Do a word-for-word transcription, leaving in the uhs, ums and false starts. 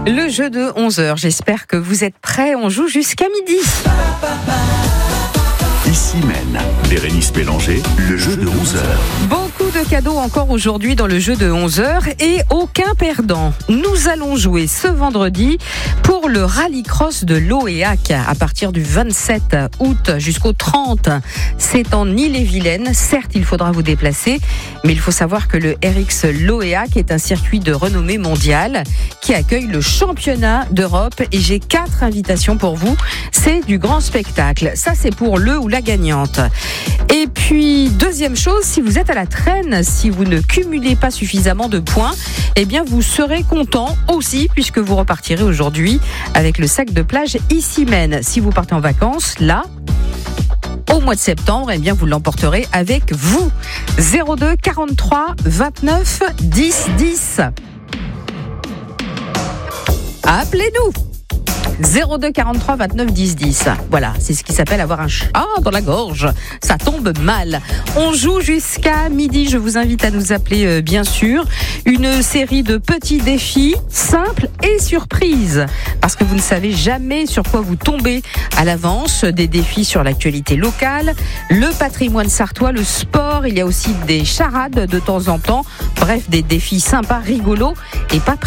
Le jeu de onze heures, j'espère que vous êtes prêts, on joue jusqu'à midi. Ici mène Bérénice Bélanger, le jeu de onze heures. Beaucoup de cadeaux encore aujourd'hui dans le jeu de onze heures et aucun perdant. Nous allons jouer ce vendredi pour le rallycross de l'Oéac à partir du vingt-sept août jusqu'au trente. C'est en Ille-et-Vilaine. Certes, il faudra vous déplacer, mais il faut savoir que le R X l'Oéac est un circuit de renommée mondiale qui accueille le championnat d'Europe et j'ai quatre invitations pour vous. C'est du grand spectacle. Ça, c'est pour le ou la gagnante. Et puis, deuxième chose, si vous êtes à la traîne, si vous ne cumulez pas suffisamment de points, eh bien, vous serez content aussi puisque vous repartirez aujourd'hui avec le sac de plage Issy-Mène. Si vous partez en vacances, là, au mois de septembre, eh bien, vous l'emporterez avec vous. zéro deux quarante-trois vingt-neuf dix dix. Appelez-nous. zéro deux quarante-trois vingt-neuf dix dix. Voilà, c'est ce qui s'appelle avoir un chat dans la gorge. Ça tombe mal. On joue jusqu'à midi. Je vous invite à nous appeler, euh, bien sûr. Une série de petits défis simples et surprises. Parce que vous ne savez jamais sur quoi vous tombez à l'avance. Des défis sur l'actualité locale, le patrimoine sartois, le sport. Il y a aussi des charades de temps en temps. Bref, des défis sympas, rigolos et pas